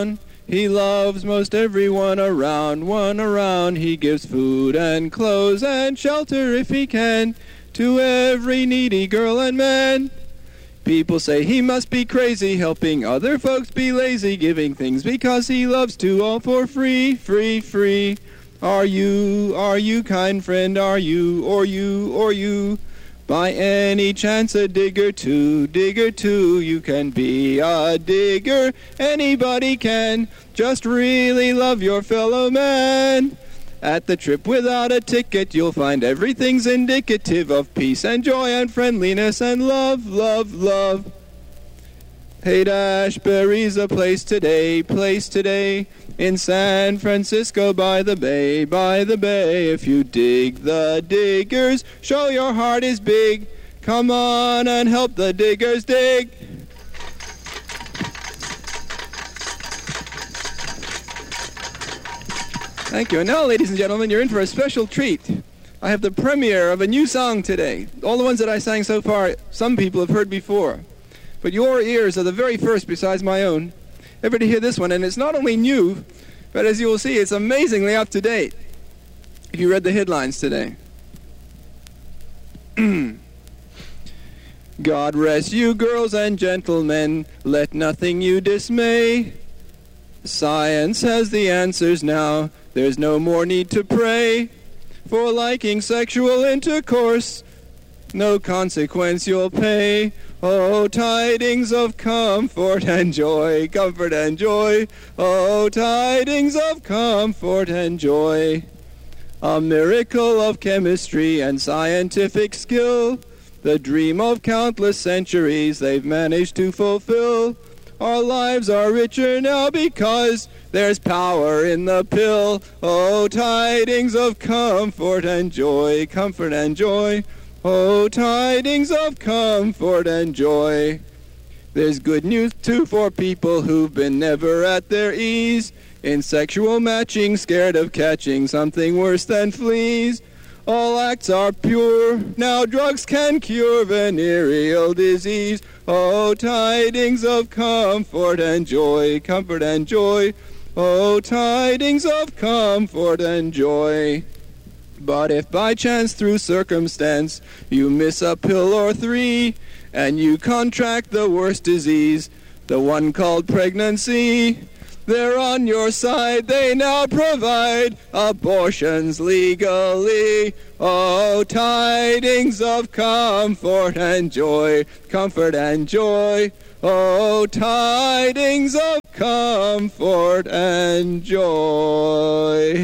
He loves most everyone around, one around. He gives food and clothes and shelter if he can to every needy girl and man. People say he must be crazy, helping other folks be lazy, giving things because he loves to, all for free, free, free. Are you, kind friend, are you, or you? By any chance a digger too, you can be a digger, anybody can, just really love your fellow man. At the trip without a ticket you'll find everything's indicative of peace and joy and friendliness and love, love, love. Haight-Ashbury's a place today, in San Francisco by the bay. If you dig the diggers, show your heart is big. Come on and help the diggers dig. Thank you. And now, ladies and gentlemen, you're in for a special treat. I have the premiere of a new song today. All the ones that I sang so far, some people have heard before. But your ears are the very first besides my own ever to hear this one. And it's not only new, but as you will see, it's amazingly up to date. If you read the headlines today. God rest you, girls and gentlemen, let nothing you dismay. Science has the answers now, there's no more need to pray. For liking sexual intercourse, no consequence you'll pay. Oh, tidings of comfort and joy, comfort and joy. Oh, tidings of comfort and joy. A miracle of chemistry and scientific skill, the dream of countless centuries they've managed to fulfill. Our lives are richer now because there's power in the pill. Oh, tidings of comfort and joy, comfort and joy. Oh, tidings of comfort and joy. There's good news too for people who've been never at their ease in sexual matching, scared of catching something worse than fleas. All acts are pure, now drugs can cure venereal disease. Oh, tidings of comfort and joy, comfort and joy. Oh, tidings of comfort and joy. But if by chance through circumstance you miss a pill or three, and you contract the worst disease, the one called pregnancy, they're on your side, they now provide abortions legally. Oh, tidings of comfort and joy, comfort and joy. Oh, tidings of comfort and joy.